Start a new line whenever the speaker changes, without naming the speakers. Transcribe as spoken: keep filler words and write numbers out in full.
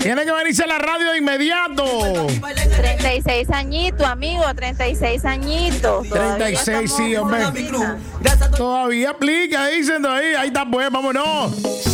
Tiene que venirse a la radio de inmediato.
treinta y seis añitos, amigo, treinta y seis añitos.
treinta y seis, sí, hombre. Todavía aplica, dicen ahí. Ahí está, pues, vámonos.